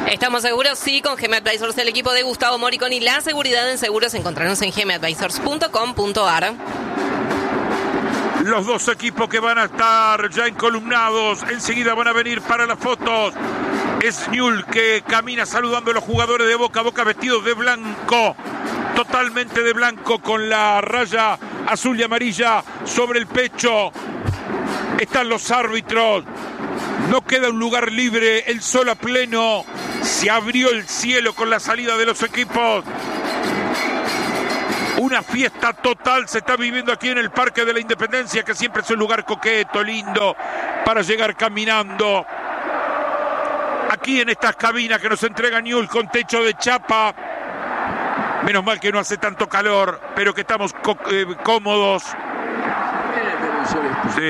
¿Estamos seguros? Sí, con GM Advisors, el equipo de Gustavo Moriconi. La seguridad en seguros, encontrarnos en gmadvisors.com.ar. Los dos equipos que van a estar ya encolumnados, enseguida van a venir para las fotos. Es Newell's que camina saludando a los jugadores de Boca. Boca vestidos de blanco, totalmente de blanco, con la raya azul y amarilla sobre el pecho. Están los árbitros. No queda un lugar libre, el sol a pleno. Se abrió el cielo con la salida de los equipos. Una fiesta total se está viviendo aquí en el Parque de la Independencia, que siempre es un lugar coqueto, lindo, para llegar caminando. Aquí en estas cabinas que nos entrega Newell's con techo de chapa. Menos mal que no hace tanto calor, pero que estamos cómodos. Sí.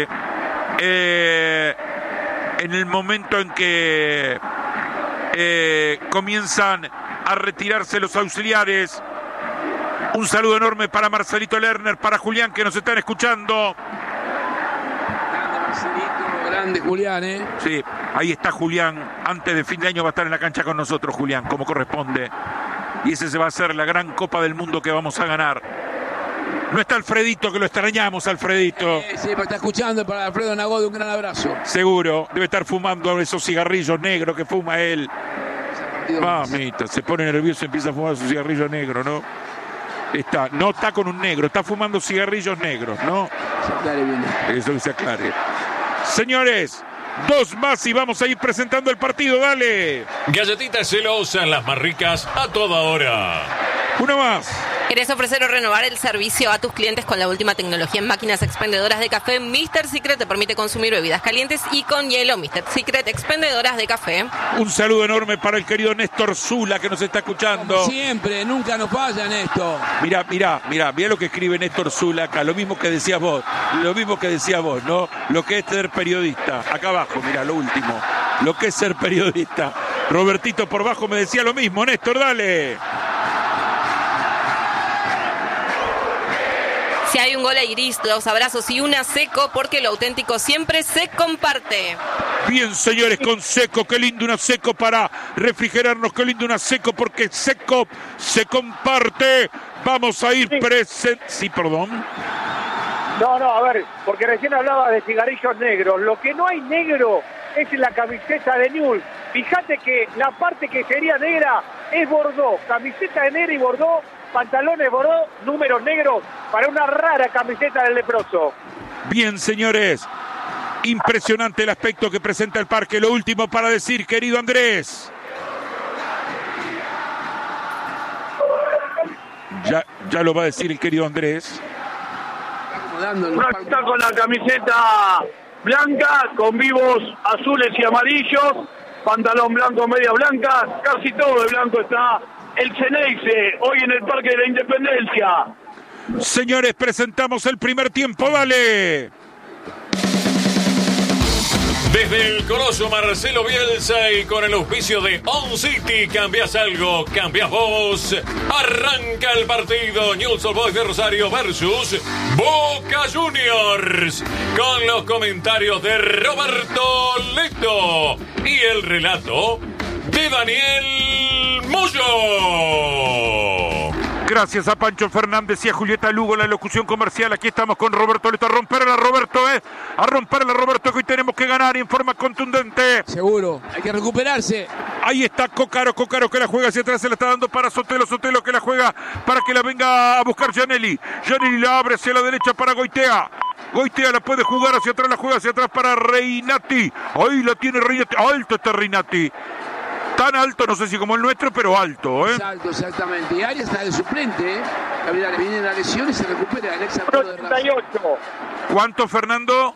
En el momento en que comienzan a retirarse los auxiliares. Un saludo enorme para Marcelito Lerner, para Julián, que nos están escuchando. Grande Marcelito, grande Julián, Sí, ahí está Julián. Antes de fin de año va a estar en la cancha con nosotros, Julián, como corresponde. Y ese se va a ser la gran Copa del Mundo que vamos a ganar. No está Alfredito, que lo extrañamos, Alfredito. Sí, pero está escuchando. Para Alfredo Nagode, un gran abrazo. Seguro, debe estar fumando esos cigarrillos negros que fuma él. Mamita, se pone nervioso y empieza a fumar su cigarrillo negro, ¿no? No está con un negro, está fumando cigarrillos negros, ¿no? Se aclare bien. Eso que se aclare. Señores, dos más y vamos a ir presentando el partido, dale. Galletitas celosas, las más ricas a toda hora. Uno más. ¿Querés ofrecer o renovar el servicio a tus clientes con la última tecnología en máquinas expendedoras de café? Mr. Secret te permite consumir bebidas calientes y con hielo. Mr. Secret, expendedoras de café. Un saludo enorme para el querido Néstor Zula, que nos está escuchando. Como siempre, nunca nos fallan esto. Mirá lo que escribe Néstor Zula acá, lo mismo que decías vos, ¿no? Lo que es ser periodista. Acá abajo, mirá, lo último. Lo que es ser periodista. Robertito por abajo me decía lo mismo. Néstor, dale. Si hay un gol ahí gris, dos abrazos y una seco, porque lo auténtico siempre se comparte. Bien, señores, con seco, qué lindo una seco para refrigerarnos, qué lindo una seco, porque seco se comparte. Vamos a ir Sí, perdón. No, a ver, porque recién hablaba de cigarrillos negros. Lo que no hay negro es en la camiseta de Newell's. Fíjate que la parte que sería negra es bordó, camiseta de negra y bordó, pantalones bordó, números negros para una rara camiseta del leproso. Bien, señores, impresionante el aspecto que presenta el parque. Lo último para decir, querido Andrés. Ya lo va a decir el querido Andrés. Está con la camiseta blanca, con vivos azules y amarillos, pantalón blanco, media blanca, casi todo de blanco está el Ceneice, hoy en el Parque de la Independencia. Señores, presentamos el primer tiempo, dale. Desde el Coloso Marcelo Bielsa y con el auspicio de On City, cambias algo, cambias vos. Arranca el partido Newell's Old Boys de Rosario versus Boca Juniors, con los comentarios de Roberto Leto y el relato de Daniel Moyo. Gracias a Pancho Fernández y a Julieta Lugo en la locución comercial. Aquí estamos con Roberto Leto. A romperla, Roberto, a romperla, Roberto, que hoy tenemos que ganar en forma contundente. Seguro, hay que recuperarse. Ahí está Cócaro que la juega hacia atrás, se la está dando para Sotelo que la juega para que la venga a buscar Gianelli la abre hacia la derecha para Goitea la puede jugar hacia atrás, la juega hacia atrás para Reinati. Ahí la tiene Reinati, alto está Reinati. Tan alto, no sé si como el nuestro, pero alto, Es alto, exactamente. Y Arias está de suplente, viene la lesión y se recupera el ex 1.88. ¿Cuánto, Fernando?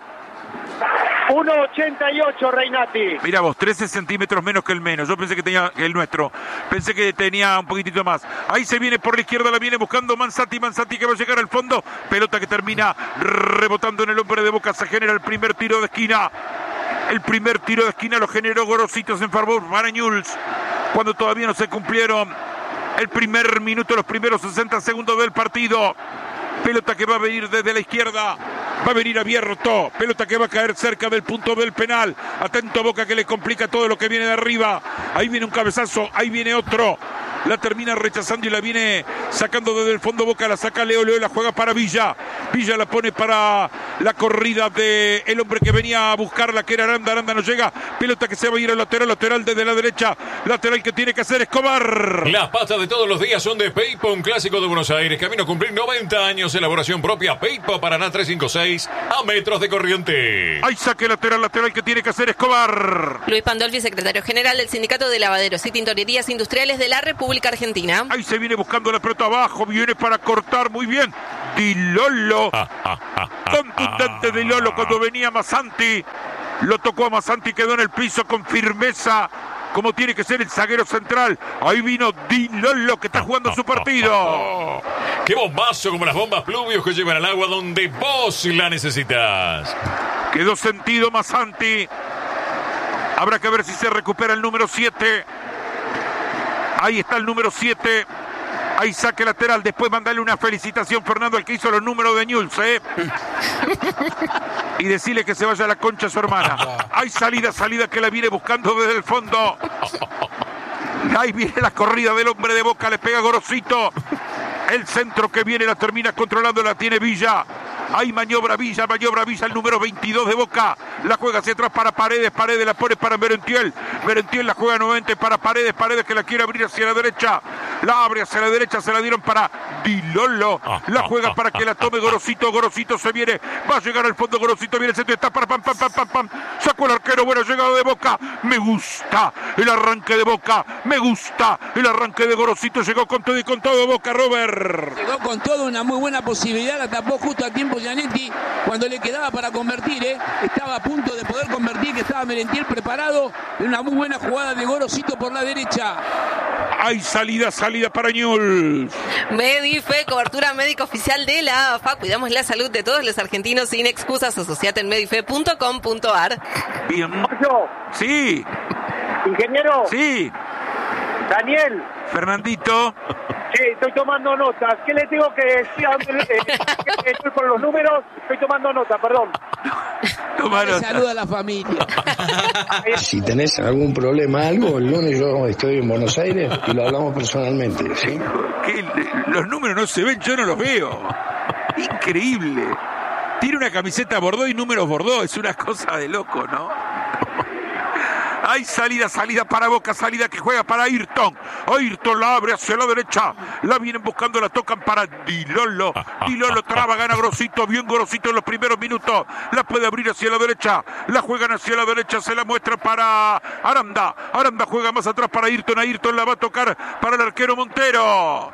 1.88 Reinati. Mira vos, 13 centímetros menos que el menos. Yo pensé que tenía el nuestro. Pensé que tenía un poquitito más. Ahí se viene por la izquierda, la viene buscando Manzati que va a llegar al fondo. Pelota que termina rebotando en el hombre de Boca. Se genera el primer tiro de esquina. El primer tiro de esquina lo generó Gorositos en favor para Newell's, cuando todavía no se cumplieron el primer minuto, los primeros 60 segundos del partido. Pelota que va a venir desde la izquierda Va a venir abierto. Pelota que va a caer cerca del punto del penal. Atento Boca que le complica todo lo que viene de arriba. Ahí viene un cabezazo. Ahí viene otro. La termina rechazando y la viene sacando desde el fondo Boca. La saca Leo. Leo la juega para Villa. Villa la pone para la corrida de el hombre que venía a buscarla, que era Aranda. Aranda no llega. Pelota que se va a ir al lateral. Lateral desde la derecha. Lateral que tiene que hacer Escobar. Las pastas de todos los días son de Peipo, un clásico de Buenos Aires. Camino a cumplir 90 años. Elaboración propia. Peipo, Paraná 356. A metros de corriente. Ahí saque lateral. Lateral que tiene que hacer Escobar. Luis Pandolfi, secretario general del Sindicato de Lavaderos y Tintorerías Industriales de la República Argentina. Ahí se viene buscando la pelota abajo. Viene para cortar muy bien. Di Lolo. Contundente Di Lolo cuando venía Massanti. Lo tocó a Massanti, quedó en el piso con firmeza, como tiene que ser el zaguero central. Ahí vino Di Lolo que está jugando su partido. ¡Qué bombazo! Como las bombas pluvios que llevan al agua donde vos la necesitas. Quedó sentido Massanti. Habrá que ver si se recupera el número 7. Ahí está el número 7. Ahí saque lateral. Después mandarle una felicitación, Fernando, al que hizo los números de Newell's, y decirle que se vaya a la concha a su hermana. Hay salida que la viene buscando desde el fondo. Ahí viene la corrida del hombre de Boca. Le pega Gorosito. El centro que viene la termina controlando, la tiene Villa. Ahí maniobra Villa, el número 22 de Boca. La juega hacia atrás para Paredes. Paredes la pone para Merentiel. Merentiel la juega nuevamente para Paredes. Paredes que la quiere abrir hacia la derecha. La abre hacia la derecha, se la dieron para Di Lolo. La juega para que la tome Gorosito. Gorosito se viene. Va a llegar al fondo Gorosito. Viene el centro. Está para pam. Sacó el arquero. Buena llegada de Boca. Me gusta el arranque de Boca. Me gusta el arranque de Gorosito. Llegó con todo y con todo Boca, Robert. Llegó con todo, una muy buena posibilidad. La tapó justo a tiempo Gianetti cuando le quedaba para convertir. Estaba a punto de poder convertir, que estaba Merentiel preparado. Una muy buena jugada de Gorosito por la derecha. Hay salida para Newell's. Medife, cobertura médica oficial de la AFA. Cuidamos la salud de todos los argentinos sin excusas. Asociate en medife.com.ar. Bien. Yo, Sí. ingeniero. Sí. Daniel. Fernandito. Sí, estoy tomando notas. ¿Qué le tengo que decir? Estoy por los números. Estoy tomando nota, perdón. Toma nota. Saluda a la familia. Si tenés algún problema, algo, el lunes yo estoy en Buenos Aires y lo hablamos personalmente, ¿sí? ¿Qué? Los números no se ven, yo no los veo. Increíble. Tiene una camiseta Bordeaux y números Bordeaux. Es una cosa de loco, ¿no? Hay salida para Boca, salida que juega para Ayrton. Ayrton la abre hacia la derecha. La vienen buscando, la tocan para Di Lolo. Di Lolo traba, gana Gorosito. Bien Gorosito en los primeros minutos. La puede abrir hacia la derecha. La juegan hacia la derecha, se la muestra para Aranda. Aranda juega más atrás para Ayrton. Ayrton la va a tocar para el arquero Montero.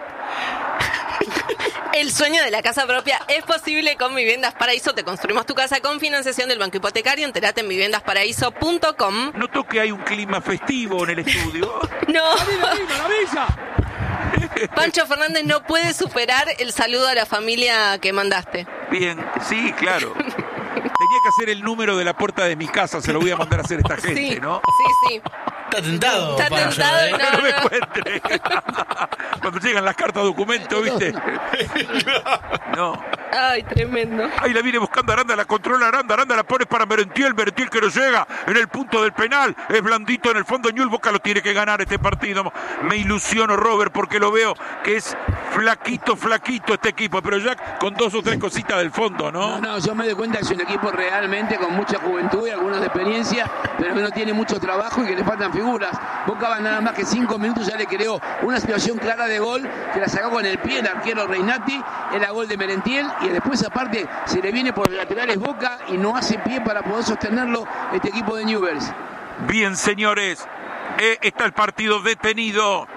El sueño de la casa propia es posible con Viviendas Paraíso. Te construimos tu casa con financiación del Banco Hipotecario. Entérate en viviendasparaíso.com. Noto que hay un clima festivo en el estudio. No. ¡La visa! Pancho Fernández no puede superar el saludo a la familia que mandaste. Bien, sí, claro. Tenía que hacer el número de la puerta de mi casa, se lo voy a mandar a hacer esta gente, Sí, ¿no? sí. Está tentado. Está Pancho, tentado, Para que no me encuentre. Cuando llegan las cartas de documento, ¿viste? No. Ay, tremendo. Ahí la viene buscando Aranda, la controla Aranda la pone para Merentiel que no llega en el punto del penal. Es blandito en el fondo, Newell's. Boca lo tiene que ganar este partido. Me ilusiono, Robert, porque lo veo que es flaquito este equipo, pero ya con 2 o 3 cositas del fondo, ¿no? No, yo me doy cuenta que es un equipo realmente con mucha juventud y algunos de experiencia, pero que no tiene mucho trabajo y que le faltan figuras. Boca va nada más que 5 minutos, ya le creó una situación clara de gol que la sacó con el pie el arquero Reinati. Era gol de Merentiel y después aparte se le viene por los laterales Boca y no hace pie para poder sostenerlo este equipo de Newell's. Bien, señores, está el partido detenido.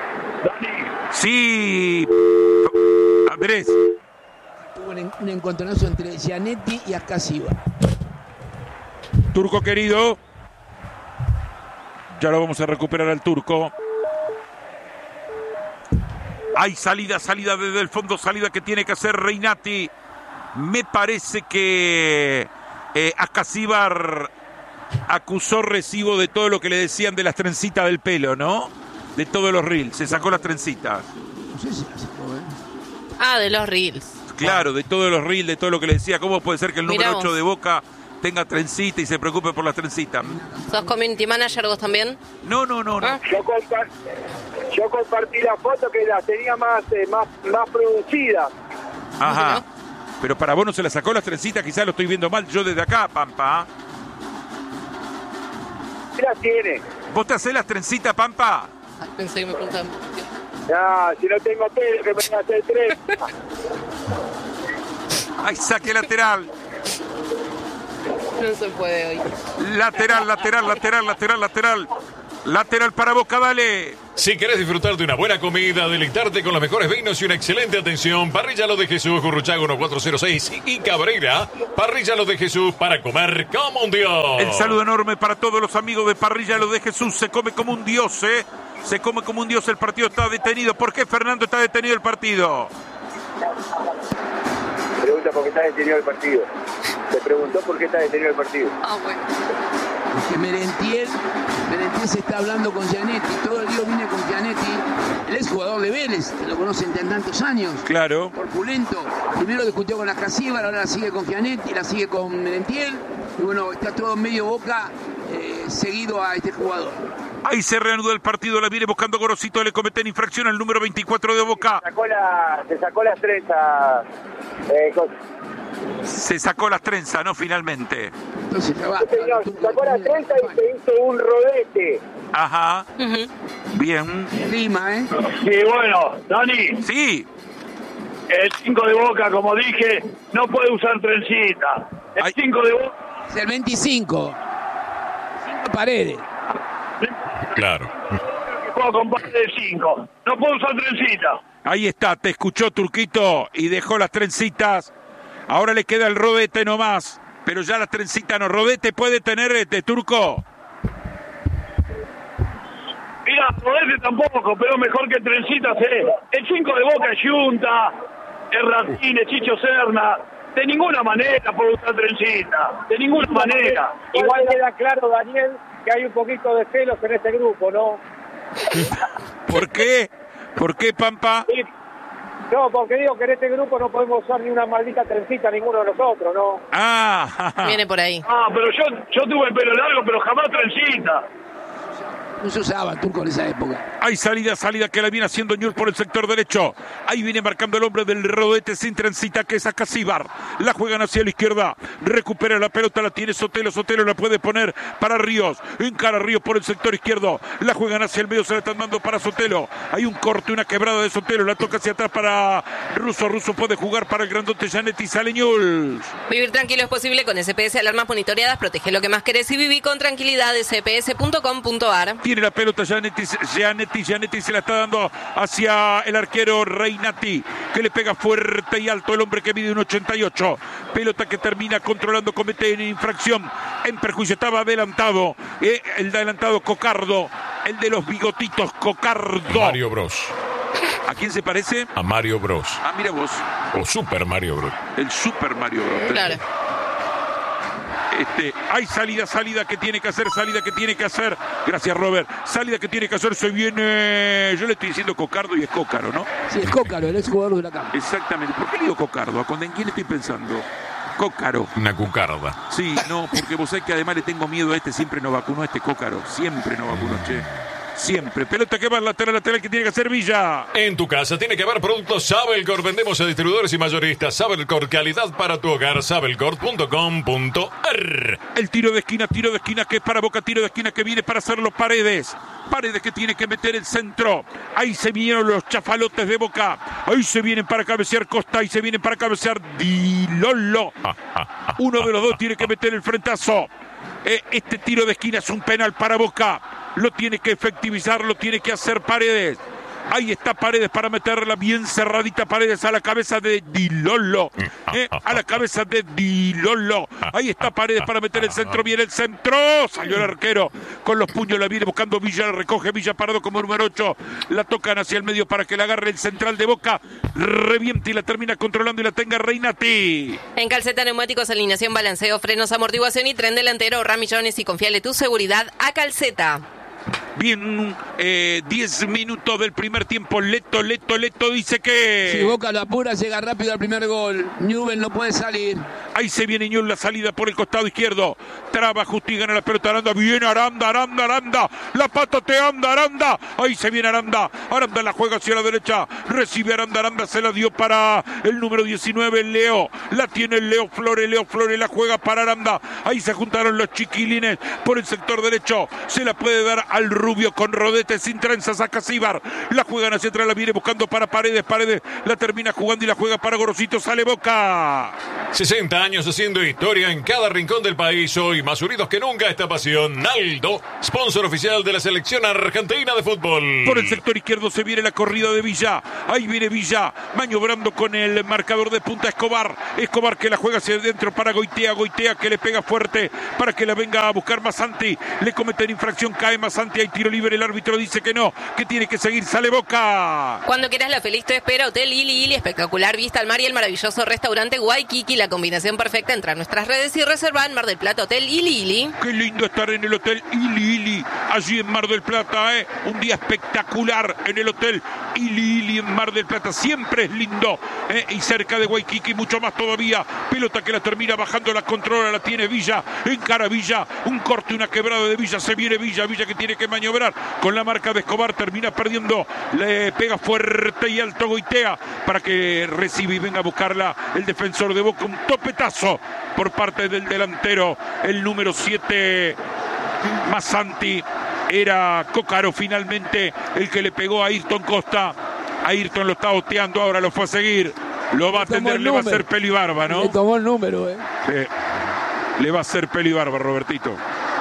Sí, Andrés. Hubo un encontronazo entre Gianetti y Ascasiba. Turco querido. Ya lo vamos a recuperar al Turco. Hay salida desde el fondo, salida que tiene que hacer Reinati. Me parece que Ascasíbar acusó recibo de todo lo que le decían de las trencitas del pelo, ¿no? De todos los reels, se sacó las trencitas. No sé si la sacó, Ah, de los reels. Claro, de todos los reels, de todo lo que le decía. ¿Cómo puede ser que el número 8 de Boca tenga trencita y se preocupe por las trencitas? ¿Sos community manager vos también? No. Ah. Yo compartí la foto que la tenía más producida. Ajá. Pero para vos no se la sacó las trencitas, quizás lo estoy viendo mal yo desde acá, Pampa. ¿Qué la tiene? ¿Vos te hacés las trencitas, Pampa? Ay, pensé que me preguntaban. No, si no tengo pelo, que me voy a hacer 3. Ay, saque lateral. No se puede hoy. Lateral. Lateral para Boca, dale. Si querés disfrutar de una buena comida, deleitarte con los mejores vinos y una excelente atención, Parrilla Los de Jesús, Gurruchaga 1406 y Cabrera. Parrilla Los de Jesús para comer como un dios. El saludo enorme para todos los amigos de Parrilla Los de Jesús. Se come como un dios, ¿eh? Se come como un dios. El partido está detenido. ¿Por qué, Fernando, está detenido el partido? Pregunta por qué está detenido el partido. Se preguntó por qué está detenido el partido. Bueno. Porque Merentiel se está hablando con Gianetti. Todo el día viene con Gianetti. Él es jugador de Vélez, que lo conocen de tantos años. Claro. Corpulento. Primero discutió con Ascasíbar, ahora la sigue con Gianetti, la sigue con Merentiel. Y bueno, está todo medio Boca seguido a este jugador. Ahí se reanudó el partido, la viene buscando Gorosito, le cometen infracción al número 24 de Boca. Se sacó las trenzas. Se sacó las trenzas, ¿no? Finalmente. Entonces ya va. Señor, se sacó las trenzas y se hizo un rodete. Ajá. Bien. Lima, ¿eh? Sí, bueno, Dani. Sí. El 5 de Boca, como dije, no puede usar trencita. El 5 de Boca. Es el 25. 5 Paredes. Claro. Juega con Paredes de 5. No puede usar trencita. Ahí está, te escuchó Turquito y dejó las trencitas. Ahora le queda el rodete nomás. Pero ya las trencitas no. Rodete puede tener Turco. Mira, rodete tampoco, pero mejor que trencitas, El 5 de Boca es Yunta, es Ratines, Chicho Serna. De ninguna manera puede usar trencita. De ninguna manera. Igual queda claro, Daniel, que hay un poquito de celos en este grupo, ¿no? ¿Por qué? ¿Por qué, Pampa? Sí. No, porque digo que en este grupo no podemos usar ni una maldita trencita ninguno de nosotros, ¿no? Viene por ahí. Pero yo tuve pelo largo, pero jamás trencita. No se usaba Turco en esa época. Hay salida que la viene haciendo Ñul por el sector derecho. Ahí viene marcando el hombre del rodete sin trencita, que es Ascasíbar. La juegan hacia la izquierda. Recupera la pelota, la tiene Sotelo. Sotelo la puede poner para Ríos. Encara Ríos por el sector izquierdo. La juegan hacia el medio, se la están dando para Sotelo. Hay un corte, una quebrada de Sotelo. La toca hacia atrás para Russo. Russo puede jugar para el grandote Gianetti. Sale Ñul. Vivir tranquilo es posible con SPS Alarmas Monitoreadas. Protege lo que más querés y viví con tranquilidad. sps.com.ar. Tiene la pelota Gianetti se la está dando hacia el arquero Reinati, que le pega fuerte y alto el hombre que mide 1.88. Pelota que termina controlando, comete en infracción, en perjuicio, estaba adelantado, el adelantado Cocardo, el de los bigotitos, Cocardo. Mario Bros. ¿A quién se parece? A Mario Bros. Ah, mira vos. O Super Mario Bros. El Super Mario Bros. Claro. Hay salida que tiene que hacer. Gracias, Robert. Salida que tiene que hacer, se viene. Yo le estoy diciendo Cocardo y es Cócaro, ¿no? Sí, es Cócaro, el ex jugador de la Cámara. Exactamente. ¿Por qué le digo Cocardo? ¿En quién estoy pensando? Cócaro. Una cucarda. Sí, no, porque vos sabés que además le tengo miedo a siempre nos vacunó Cócaro. Siempre nos vacunó, che. Siempre. Pelota que va al lateral que tiene que hacer Villa. En tu casa tiene que haber productos Sabelcor. Vendemos a distribuidores y mayoristas. Sabelcor, calidad para tu hogar. Sabelcor.com.ar. El tiro de esquina que es para Boca. Tiro de esquina que viene para hacerlo Paredes. Paredes que tiene que meter el centro. Ahí se vinieron los chafalotes de Boca. Ahí se vienen para cabecear Costa. Ahí se vienen para cabecear Di Lollo. Uno de los dos tiene que meter el frentazo. Este tiro de esquina es un penal para Boca. Lo tiene que efectivizar, lo tiene que hacer Paredes. Ahí está Paredes para meterla bien cerradita. Paredes a la cabeza de Di Lollo. A la cabeza de Di Lollo. Ahí está Paredes para meter el centro. Viene el centro. Salió el arquero con los puños. La viene buscando Villa. La recoge Villa parado como número 8. La tocan hacia el medio para que la agarre el central de Boca. Reviente y la termina controlando y la tenga Reinati. En Calceta Neumáticos, alineación, balanceo, frenos, amortiguación y tren delantero. Ahorra millones y confiale tu seguridad a Calceta. Bien, 10 minutos del primer tiempo. Leto dice que... Si Boca lo apura, llega rápido al primer gol. Newell no puede salir. Ahí se viene Newell, la salida por el costado izquierdo. Traba Justi, gana la pelota Aranda. Viene Aranda. La patatea Aranda. Ahí se viene Aranda. Aranda la juega hacia la derecha. Recibe Aranda. Se la dio para el número 19, Leo. La tiene el Leo Flores la juega para Aranda. Ahí se juntaron los chiquilines por el sector derecho. Se la puede dar al Rubio con rodete sin trenzas a Casíbar. La juegan hacia atrás, la viene buscando para Paredes. La termina jugando y la juega para Gorosito. Sale Boca. 60 años haciendo historia en cada rincón del país. Hoy más unidos que nunca esta pasión. Naldo, sponsor oficial de la selección argentina de fútbol. Por el sector izquierdo se viene la corrida de Villa. Ahí viene Villa maniobrando con el marcador de punta Escobar que la juega hacia adentro para Goitea que le pega fuerte para que la venga a buscar Masanti. Le cometen infracción, cae Masanti, hay tiro libre, el árbitro dice que no, que tiene que seguir, sale Boca. Cuando quieras la feliz te espera Hotel Ili, espectacular vista al mar y el maravilloso restaurante Waikiki, la combinación perfecta. Entra a nuestras redes y reserva en Mar del Plata Hotel Ili. Qué lindo estar en el Hotel Ili, allí en Mar del Plata, un día espectacular en el Hotel Ili en Mar del Plata, siempre es lindo, y cerca de Waikiki mucho más todavía. Pelota que la termina bajando, la controla, la tiene Villa, encara Villa, un corte, una quebrada de Villa, se viene Villa que tiene que maniobrar con la marca de Escobar, termina perdiendo, le pega fuerte y alto Goitea para que reciba y venga a buscarla el defensor de Boca, un topetazo por parte del delantero, el número 7 Masanti. Era Cócaro finalmente el que le pegó a Ayrton Costa. Ayrton lo está oteando, ahora lo fue a seguir. Lo va a atender, le va a hacer pelo y barba, ¿no? Le tomó el número, Sí. Le va a hacer pelo y barba, Robertito.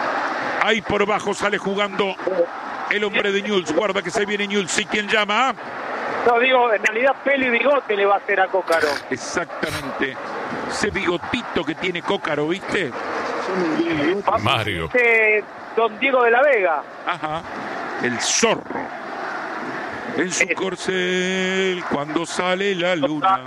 Ahí por bajo sale jugando el hombre de Newell's. Guarda que se viene Newell's. ¿Sí? ¿Quién llama? No, digo, en realidad pelo y bigote le va a hacer a Cócaro. Exactamente. Ese bigotito que tiene Cócaro, ¿viste? Mario. Don Diego de la Vega. Ajá. El zorro. En su corcel, cuando sale la luna,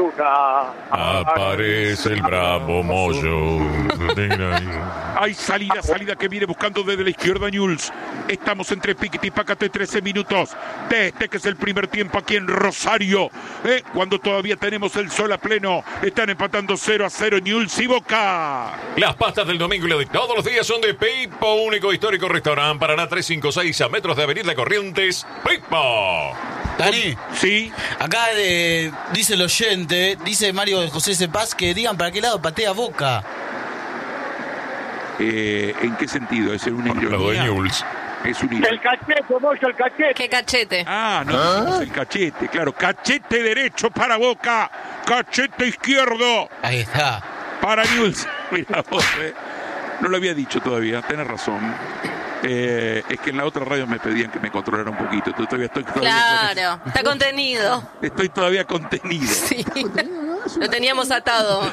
aparece el bravo Moyo. Hay salida que viene buscando desde la izquierda Newell's. Estamos entre Piquete y Pácate, 13 minutos de este que es el primer tiempo aquí en Rosario, cuando todavía tenemos el sol a pleno. Están empatando 0-0 Newell's y Boca. Las pastas del domingo y las de todos los días son de Pipo, único histórico restaurante Paraná 356 a metros de Avenida Corrientes. Pipo. Dani, sí. Acá dice el oyente, dice Mario José Cepaz, que digan para qué lado patea Boca. ¿En qué sentido? ¿Es una ironía? Es un el cachete, Moyo, el cachete. ¿Qué cachete? No, el cachete, claro. Cachete derecho para Boca, cachete izquierdo. Ahí está. Para Newell's. Mira vos, no lo había dicho todavía, tenés razón. Es que en la otra radio me pedían que me controlara un poquito. Claro, está contenido. Estoy todavía contenido. Sí, lo teníamos atado.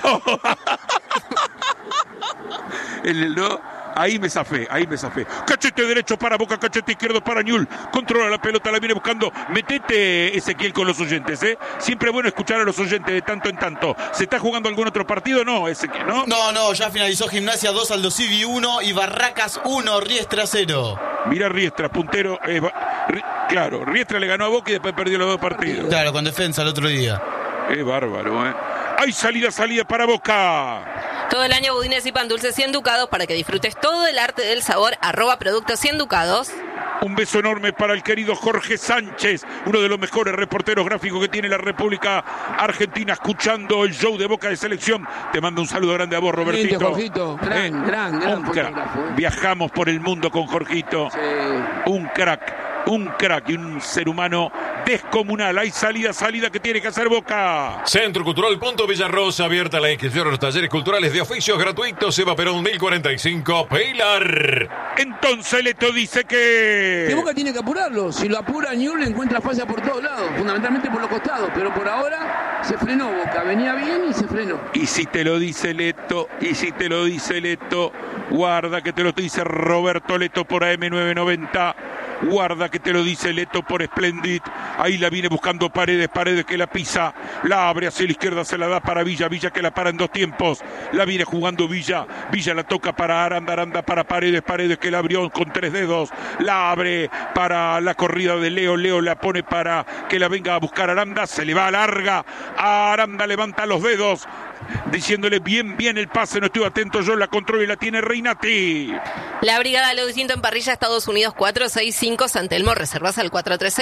Ahí me zafé. Cachete derecho para Boca, cachete izquierdo para Newell's. Controla la pelota, la viene buscando. Metete, Ezequiel, con los oyentes, Siempre es bueno escuchar a los oyentes de tanto en tanto. ¿Se está jugando algún otro partido? No, Ezequiel, ¿no? No, ya finalizó Gimnasia 2, Aldo Civi 1 y Barracas 1, Riestra 0. Mira Riestra, puntero. Claro, Riestra le ganó a Boca y después perdió los dos partidos. Claro, con defensa el otro día. Es bárbaro, Hay salida para Boca. Todo el año budines y pan dulces 100 ducados para que disfrutes todo el arte del sabor. @productos 100 ducados. Un beso enorme para el querido Jorge Sánchez, uno de los mejores reporteros gráficos que tiene la República Argentina, escuchando el show de Boca de Selección. Te mando un saludo grande a vos, Robertito. Jorgito. Gran fotógrafo. Viajamos por el mundo con Jorgito. Sí. Un crack y un ser humano descomunal. Hay salida que tiene que hacer Boca. Centro Cultural Punto Villarrosa, abierta la inscripción a los talleres culturales de oficios gratuitos. Eva Perón 1045, Pilar. Entonces Leto dice que Boca tiene que apurarlo. Si lo apura Newell's, encuentra falla por todos lados, fundamentalmente por los costados, pero por ahora se frenó Boca. Venía bien y se frenó. Y si te lo dice Leto, guarda que te lo dice Roberto Leto por AM990. Guarda que te lo dice Leto por Splendid. Ahí la viene buscando Paredes que la pisa. La abre hacia la izquierda, se la da para Villa que la para en 2 tiempos. La viene jugando Villa la toca para Aranda para Paredes que la abrió con 3 dedos. La abre para la corrida de Leo la pone para que la venga a buscar Aranda. Se le va larga. Aranda levanta los dedos, diciéndole bien el pase, no estuve atento yo, la control y la tiene Reinati. La Brigada Lodicento en parrilla, Estados Unidos 465, San Telmo, reservas al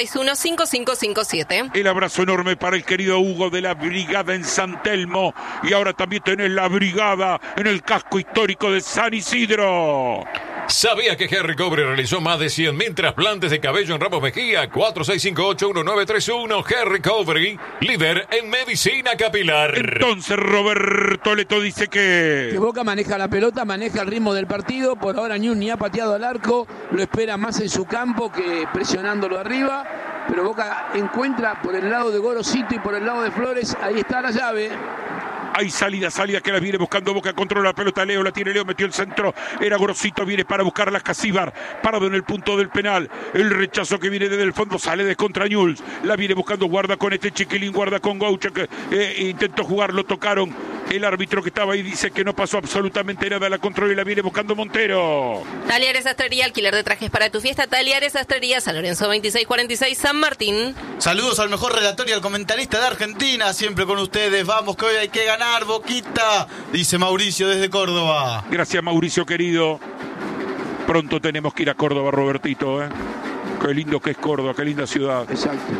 4361-5557. El abrazo enorme para el querido Hugo de la Brigada en San Telmo, y ahora también tenés la Brigada en el casco histórico de San Isidro. ¿Sabía que Henry Cobre realizó más de 100.000 trasplantes de cabello en Ramos Mejía? 4658-1931. Henry Cobre, líder en medicina capilar. Entonces Roberto Leto dice que Boca maneja la pelota, maneja el ritmo del partido. Por ahora Ñul ni ha pateado al arco, lo espera más en su campo que presionándolo arriba. Pero Boca encuentra por el lado de Gorosito y por el lado de Flores. Ahí está la llave. Hay salida que la viene buscando Boca, controla la pelota Leo, la tiene Leo, metió el centro, era Gorosito, viene para buscarla Casíbar, parado en el punto del penal, el rechazo que viene desde el fondo, sale de contra Ñuls, la viene buscando, guarda con este Chiquilín, guarda con Gaucha, que intentó jugar, lo tocaron, el árbitro que estaba ahí dice que no pasó absolutamente nada, la controla y la viene buscando Montero. Talleres Sastrería, alquiler de trajes para tu fiesta, Talleres Sastrería, San Lorenzo 2646, San Martín. Saludos al mejor relator y al comentarista de Argentina, siempre con ustedes, vamos que hoy hay que ganar. Boquita, dice Mauricio desde Córdoba. Gracias, Mauricio querido. Pronto tenemos que ir a Córdoba, Robertito, ¿eh? Qué lindo que es Córdoba, qué linda ciudad. Exacto.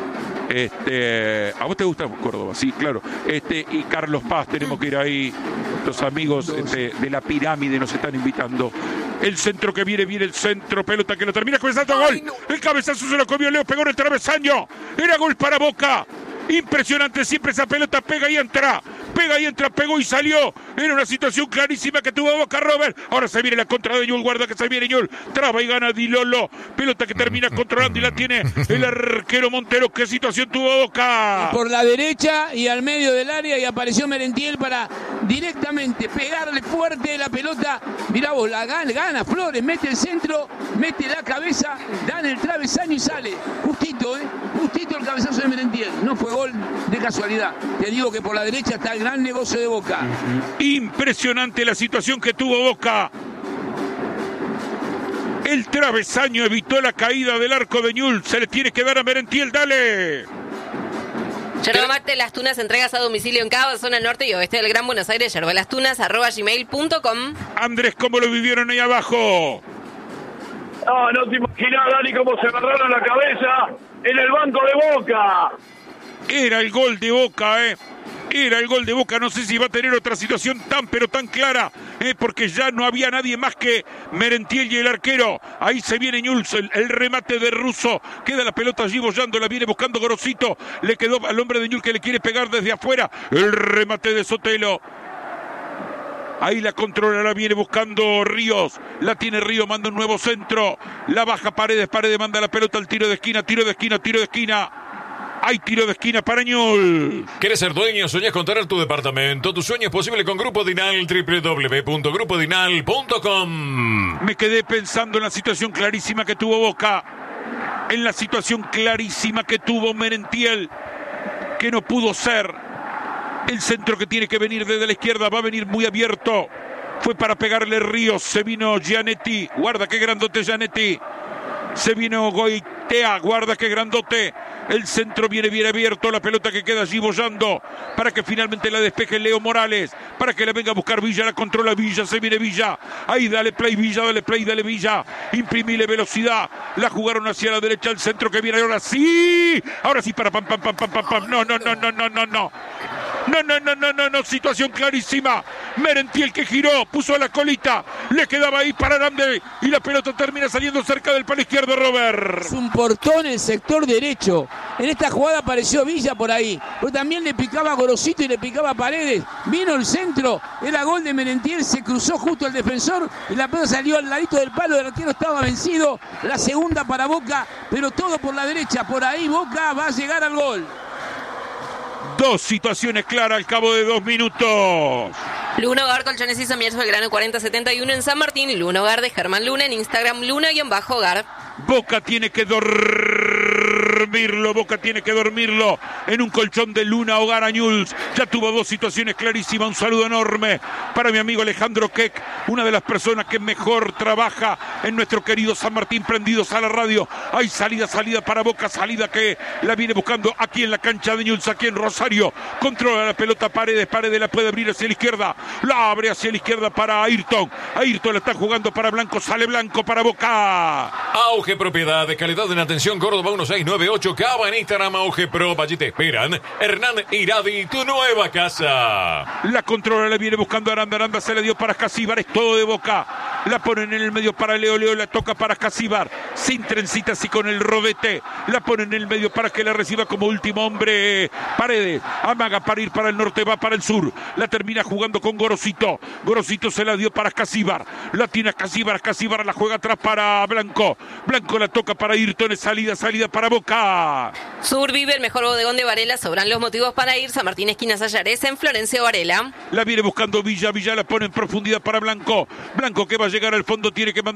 ¿A vos te gusta Córdoba? Sí, claro. Y Carlos Paz, tenemos que ir ahí. Los amigos de la pirámide nos están invitando. El centro que viene el centro, pelota que lo termina, cabezazo, gol. No. El cabezazo se lo comió Leo, pegó en el travesaño. Era gol para Boca. Impresionante, siempre esa pelota pega y entra, pegó y salió. Era una situación clarísima que tuvo Boca, Robert. Ahora se viene la contra de Ñul, guarda que se viene Ñul, traba y gana Di Lolo. Pelota que termina controlando y la tiene el arquero Montero. ¿Qué situación tuvo Boca? Por la derecha y al medio del área, y apareció Merentiel para directamente pegarle fuerte la pelota. Mirá vos, la gana Flores, mete el centro, mete la cabeza, da en el travesaño y sale. Justito el cabezazo de Merentiel. No fue gol de casualidad. Te digo que por la derecha está el gran negocio de Boca. Impresionante la situación que tuvo Boca. El travesaño evitó la caída del arco de Ñul. Se le tiene que dar a Merentiel, dale. Yerba Mate Las Tunas, entregas a domicilio en Cava, zona norte y oeste del Gran Buenos Aires. yerbalastunas@gmail.com. Andrés, ¿cómo lo vivieron ahí abajo? No te imaginás, Dani, cómo se agarraron la cabeza en el banco de Boca. Era el gol de Boca, Era el gol de Boca. No sé si va a tener otra situación tan clara, porque ya no había nadie más que Merentiel y el arquero. Ahí se viene Ñuls, el remate de Russo. Queda la pelota allí bollando, la viene buscando Gorosito. Le quedó al hombre de Ñuls que le quiere pegar desde afuera. El remate de Sotelo. Ahí la controla, la viene buscando Ríos. La tiene Ríos, manda un nuevo centro. La baja Paredes manda la pelota al tiro de esquina. Hay tiro de esquina para Ñul. ¿Quieres ser dueño? ¿Soñás con tener tu departamento? Tu sueño es posible con Grupo Dinal, www.grupodinal.com. Me quedé pensando en la situación clarísima que tuvo Boca. En la situación clarísima que tuvo Merentiel, que no pudo ser. El centro que tiene que venir desde la izquierda va a venir muy abierto. Fue para pegarle Ríos. Se vino Gianetti. Guarda qué grandote Gianetti. Se vino Goitea. Guarda qué grandote. El centro viene bien abierto, la pelota que queda allí bollando para que finalmente la despeje Leo Morales, para que la venga a buscar Villa, la controla Villa, se viene Villa, ahí dale play Villa, imprimile velocidad, la jugaron hacia la derecha, el centro que viene ahora sí, para pam, no, situación clarísima, Merentiel que giró, puso la colita, le quedaba ahí para Aranda y la pelota termina saliendo cerca del palo izquierdo, Robert. Es un portón en el sector derecho. En esta jugada apareció Villa por ahí, pero también le picaba a Gorosito y le picaba a Paredes. Vino el centro, era gol de Merentiel, se cruzó justo al defensor y la pelota salió al ladito del palo, el arquero estaba vencido. La segunda para Boca, pero todo por la derecha, por ahí Boca va a llegar al gol. Dos situaciones claras al cabo de 2 minutos. Luna Hogar, Colchones y Somieres Belgrano 4071 en San Martín. Y Luna Hogar de Germán Luna en Instagram, Luna-Hogar. Boca tiene que dormirlo en un colchón de Luna Hogar a Newell's. Ya tuvo 2 situaciones clarísimas. Un saludo enorme para mi amigo Alejandro Keck, una de las personas que mejor trabaja en nuestro querido San Martín, prendidos a la radio. Hay salida para Boca, salida que la viene buscando aquí en la cancha de Newell's, aquí en Rosario. Controla la pelota Paredes la puede abrir hacia la izquierda, la abre hacia la izquierda para Ayrton la está jugando para Blanco, sale Blanco para Boca. Auge Propiedad, de calidad en atención, Córdoba 1698, Cava en Instagram, Auge Pro, allí te esperan. Hernán Iradi, tu nueva casa. La controla, la viene buscando Aranda se la dio para Casíbar, es todo de Boca. La ponen en el medio para Leo, la toca para Casíbar, sin trencita así con el rodete. La ponen en el medio para que la reciba como último hombre Paredes. Amaga para ir para el norte, va para el sur. La termina jugando con Gorosito se la dio para Casíbar. La tiene Casíbar la juega atrás para Blanco la toca para Ayrton, salida para Boca. Sur vive el mejor bodegón de Varela, sobran los motivos para ir. San Martín esquina Sayares en Florencio Varela. La viene buscando Villa la pone en profundidad para Blanco que va a llegar al fondo, tiene que mandar